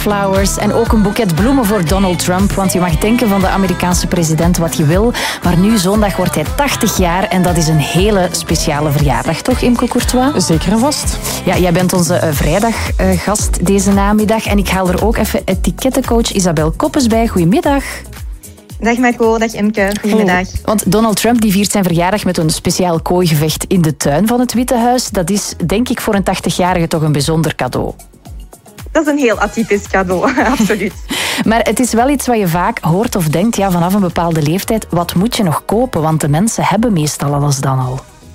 Flowers en ook een boeket bloemen voor Donald Trump. Want je mag denken van de Amerikaanse president wat je wil. Maar nu zondag wordt hij 80 jaar en dat is een hele speciale verjaardag, toch Imke Courtois? Zeker en vast. Ja, jij bent onze vrijdaggast deze namiddag. En ik haal er ook even etikettencoach Isabel Koppes bij. Goedemiddag. Dag Marco, dag Imke. Goedemiddag. Want Donald Trump die viert zijn verjaardag met een speciaal kooigevecht in de tuin van het Witte Huis. Dat is, denk ik, voor een 80-jarige toch een bijzonder cadeau. Dat is een heel atypisch cadeau, absoluut. Maar het is wel iets wat je vaak hoort of denkt, ja, vanaf een bepaalde leeftijd, wat moet je nog kopen? Want de mensen hebben meestal alles dan al.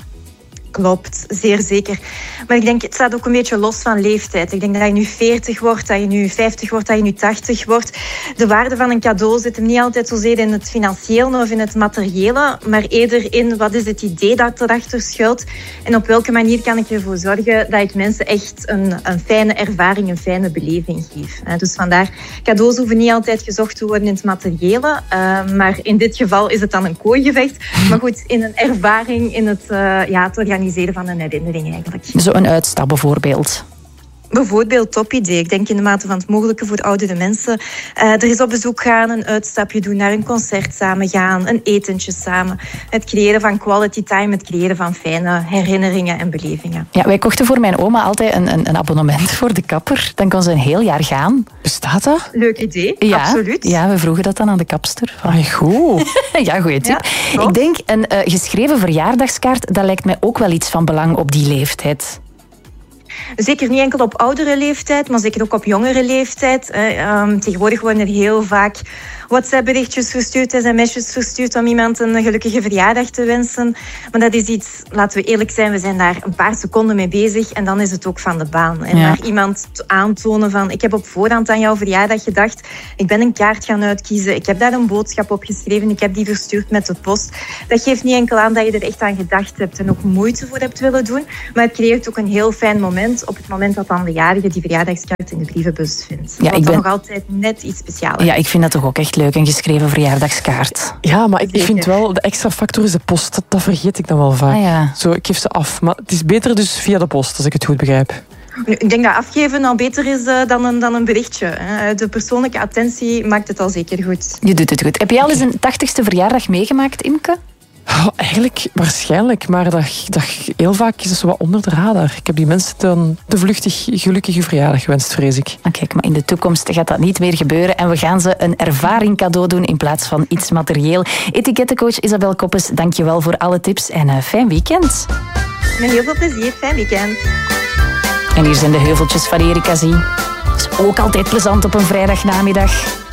Klopt, zeer zeker. Maar ik denk, het staat ook een beetje los van leeftijd. Ik denk dat je nu 40 wordt, dat je nu 50 wordt, dat je nu 80 wordt. De waarde van een cadeau zit hem niet altijd zozeer in het financiële of in het materiële, maar eerder in wat is het idee dat erachter schuilt en op welke manier kan ik ervoor zorgen dat ik mensen echt een fijne ervaring, een fijne beleving geef. Dus vandaar, cadeaus hoeven niet altijd gezocht te worden in het materiële, maar in dit geval is het dan een kooigevecht. Maar goed, in een ervaring, in het organiseren van een herinnering eigenlijk. Zo een uitstap bijvoorbeeld. Bijvoorbeeld, top idee. Ik denk in de mate van het mogelijke voor oudere mensen. Er is op bezoek gaan, een uitstapje doen, naar een concert samen gaan, een etentje samen. Het creëren van quality time, het creëren van fijne herinneringen en belevingen. Ja, wij kochten voor mijn oma altijd een abonnement voor de kapper. Dan kon ze een heel jaar gaan. Bestaat dat? Leuk idee, ja, absoluut. Ja, we vroegen dat dan aan de kapster. Goed. Ja, goeie tip. Ja, ik denk, een geschreven verjaardagskaart, dat lijkt mij ook wel iets van belang op die leeftijd. Zeker niet enkel op oudere leeftijd, maar zeker ook op jongere leeftijd. Tegenwoordig worden er heel vaak WhatsApp-berichtjes verstuurd, sms'jes verstuurd om iemand een gelukkige verjaardag te wensen. Maar dat is iets, laten we eerlijk zijn, we zijn daar een paar seconden mee bezig en dan is het ook van de baan. En maar iemand aantonen van, ik heb op voorhand aan jouw verjaardag gedacht, ik ben een kaart gaan uitkiezen, ik heb daar een boodschap op geschreven, ik heb die verstuurd met de post. Dat geeft niet enkel aan dat je er echt aan gedacht hebt en ook moeite voor hebt willen doen, maar het creëert ook een heel fijn moment op het moment dat dan de jarige die verjaardagskaart in de brievenbus vindt. Ja, ik ben nog altijd net iets speciaals. Ja, ik vind dat toch ook echt leuk, een geschreven verjaardagskaart. Ja, maar ik vind wel, de extra factor is de post. Dat vergeet ik dan wel vaak. Ah, ja. Zo, ik geef ze af. Maar het is beter dus via de post, als ik het goed begrijp. Ik denk dat afgeven al beter is dan een berichtje. De persoonlijke attentie maakt het al zeker goed. Je doet het goed. Heb jij al eens een 80ste verjaardag meegemaakt, Imke? Oh, eigenlijk waarschijnlijk, maar dat heel vaak is het zo wat onder de radar. Ik heb die mensen dan de vluchtig gelukkige verjaardag gewenst, vrees ik. Kijk, maar in de toekomst gaat dat niet meer gebeuren en we gaan ze een ervaring cadeau doen in plaats van iets materieel. Etikettencoach Isabel Koppes, dank je wel voor alle tips en fijn weekend. Met heel veel plezier, fijn weekend. En hier zijn de heuveltjes van Erika Zie. Is ook altijd plezant op een vrijdagnamiddag.